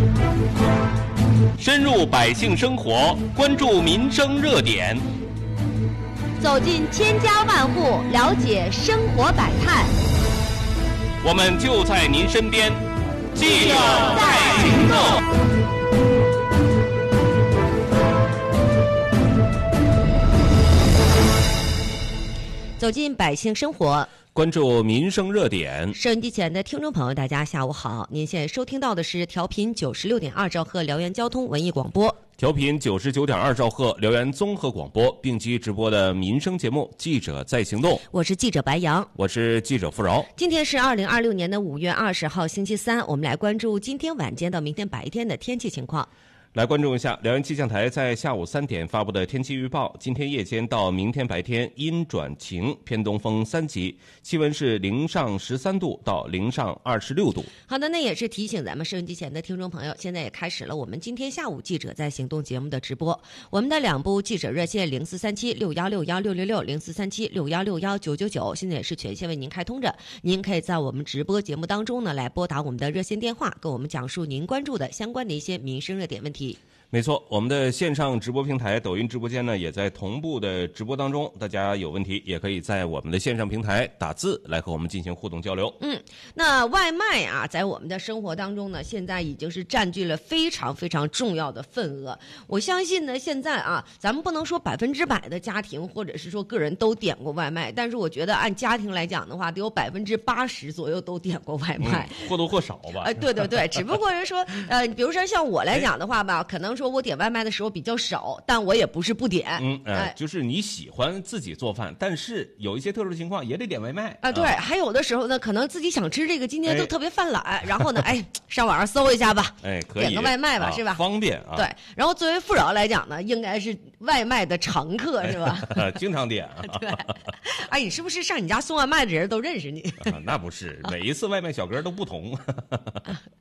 深入百姓生活，关注民生热点， 走进千家万户，了解生活百态。 我们就在您身边，记者在行动。 走进百姓生活， 关注民生热点。 收音机前的听众朋友，大家下午好！您现在收听到的是调频96.2兆赫辽源交通文艺广播， 调频99.2兆赫辽源综合广播，并机直播的民生节目《记者在行动》。 我是记者白杨， 我是记者付饶。 今天是2026年的5月20号，星期三。我们来关注今天晚间到明天白天的天气情况。 来关注一下辽源气象台在下午3点发布的天气预报。今天夜间到明天白天阴转晴，偏东风3级，气温是零上13度到零上26度。 好的，那也是提醒咱们收音机前的听众朋友，现在也开始了我们今天下午记者在行动节目的直播。我们的2部记者热线043761616660，043761619999，现在也是全线为您开通着。您可以在我们直播节目当中呢，来拨打我们的热线电话，跟我们讲述您关注的相关的一些民生热点问题。 没错，我们的线上直播平台抖音直播间呢，也在同步的直播当中。大家有问题也可以在我们的线上平台打字来和我们进行互动交流。 那外卖啊，在我们的生活当中呢，现在已经是占据了非常非常重要的份额。我相信呢，现在啊，咱们不能说100%的家庭或者是说个人都点过外卖，但是我觉得按家庭来讲的话，得有80%左右都点过外卖， 或多或少吧。 对对对，只不过是说，比如说像我来讲的话吧，可能说我点外卖的时候比较少，但我也不是不点。 就是你喜欢自己做饭，但是有一些特殊情况也得点外卖啊。对，还有的时候呢，可能自己想吃这个，今天都特别犯懒，然后呢，上网上搜一下吧， 可以点个外卖吧，是吧？ 方便啊。 对，然后作为富饶来讲呢，应该是外卖的常客，是吧？ 经常点啊。 对，你是不是上你家送外卖的人都认识你？ 那不是，每一次外卖小哥都不同。